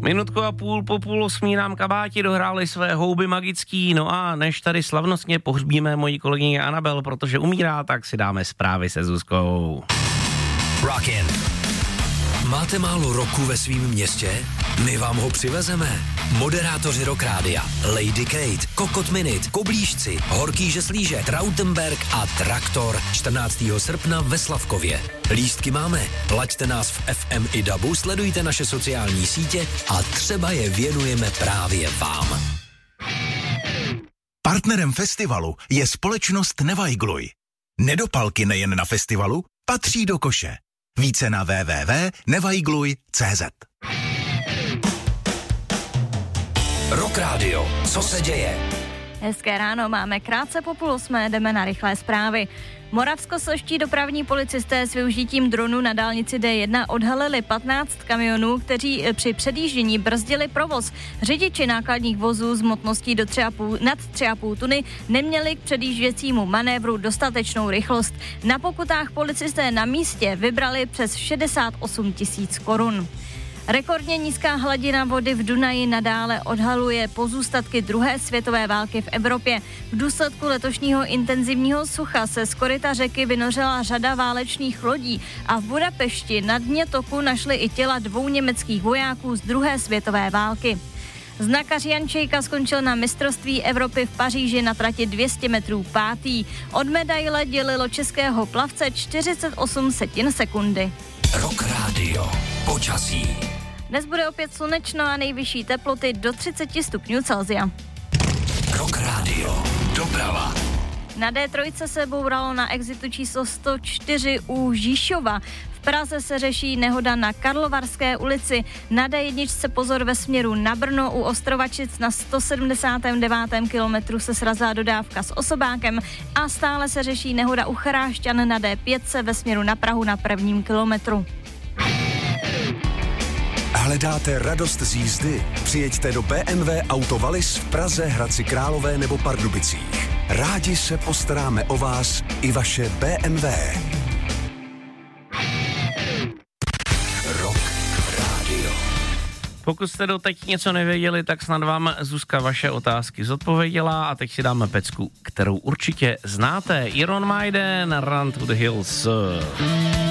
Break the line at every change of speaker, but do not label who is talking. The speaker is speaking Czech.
Minutku a půl po 7:30 nám kabáti dohráli své houby magický, no a než tady slavnostně pohřbíme moji kolegyni Anabel, protože umírá, tak si dáme zprávy se Zuzkou.
Rockin'. Máte málo roku ve svém městě? My vám ho přivezeme. Moderátoři Rock Rádia, Lady Kate, Kokot Minute, Koblížci, Horký žeslíže, Trautenberg a Traktor 14. srpna ve Slavkově. Lístky máme, plaťte nás v FM i DABu, sledujte naše sociální sítě a třeba je věnujeme právě vám.
Partnerem festivalu je společnost Nevajgluj. Nedopalky nejen na festivalu, patří do koše. Více na www.nevajgluj.cz.
Rock Radio, co se děje?
Hezké ráno, máme krátce po 7:30, jdeme na rychlé zprávy. Moravskoslezští dopravní policisté s využitím dronu na dálnici D1 odhalili 15 kamionů, kteří při předjíždění brzdili provoz. Řidiči nákladních vozů s hmotností nad 3,5 tuny neměli k předjížděcímu manévru dostatečnou rychlost. Na pokutách policisté na místě vybrali přes 68 000 korun. Rekordně nízká hladina vody v Dunaji nadále odhaluje pozůstatky druhé světové války v Evropě. V důsledku letošního intenzivního sucha se z koryta řeky vynořila řada válečných lodí a v Budapešti na dně toku našli i těla 2 německých vojáků z druhé světové války. Znakař Jan Čejka skončil na mistrovství Evropy v Paříži na trati 200 metrů 5. Od medaile dělilo českého plavce 48 sekundy.
Rock Radio, počasí.
Dnes bude opět slunečno a nejvyšší teploty do 30 stupňů Celsia.
Rock Radio, doprava.
Na D3 se bouralo na exitu číslo 104 u Žižkova. V Praze se řeší nehoda na Karlovarské ulici. Na D1 pozor ve směru na Brno u Ostrovačic na 179. kilometru se srazila dodávka s osobákem a stále se řeší nehoda u Chrášťan na D5 ve směru na Prahu na 1. kilometru.
Hledáte radost z jízdy? Přijeďte do BMW Auto Wallis v Praze, Hradci Králové nebo Pardubicích. Rádi se postaráme o vás i vaše BMW.
Rock Radio.
Pokud jste doteď něco nevěděli, tak snad vám Zuzka vaše otázky zodpověděla a teď si dáme pecku, kterou určitě znáte. Iron Maiden, Run to the Hills.